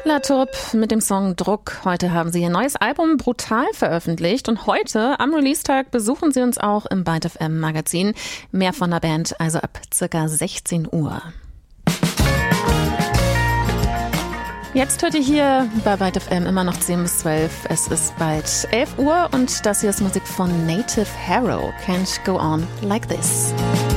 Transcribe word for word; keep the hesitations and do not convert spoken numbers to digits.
Latup mit dem Song Druck. Heute haben sie ihr neues Album Brutal veröffentlicht und heute am Release-Tag besuchen sie uns auch im Byte F M Magazin. Mehr von der Band also ab circa sechzehn Uhr. Jetzt hört ihr hier bei Byte F M immer noch zehn bis zwölf. Es ist bald elf Uhr und das hier ist Musik von Native Harrow. Can't go on like this.